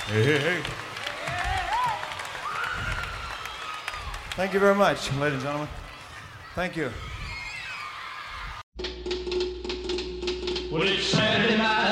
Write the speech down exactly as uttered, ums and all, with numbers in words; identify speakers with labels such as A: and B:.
A: Hey, hey, hey. Thank you very much, ladies and gentlemen. Thank you.
B: Well, it's Saturday night.